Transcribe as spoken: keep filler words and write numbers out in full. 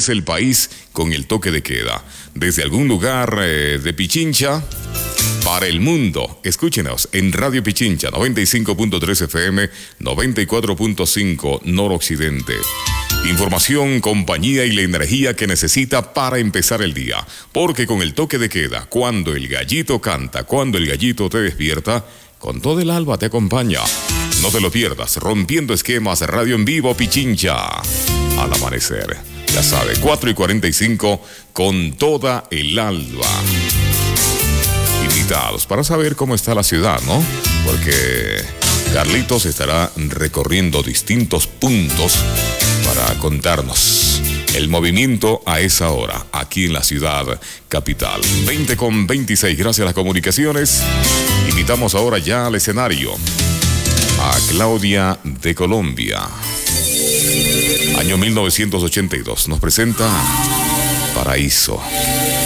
es el país con el toque de queda. Desde algún lugar eh, de Pichincha para el mundo. Escúchenos en Radio Pichincha, noventa y cinco punto tres F M, noventa y cuatro punto cinco Noroccidente. Información, compañía y la energía que necesita para empezar el día. Porque con el toque de queda, cuando el gallito canta, cuando el gallito te despierta, con todo el alba te acompaña. No te lo pierdas, Rompiendo Esquemas, Radio en Vivo Pichincha. Al amanecer, ya sabe, cuatro y cuarenta y cinco, con toda el alba. Invitados para saber cómo está la ciudad, ¿no? Porque Carlitos estará recorriendo distintos puntos para contarnos el movimiento a esa hora, aquí en la ciudad capital. veinte con veintiséis, gracias a las comunicaciones. Invitamos ahora ya al escenario a Claudia de Colombia. Año mil novecientos ochenta y dos, nos presenta Paraíso.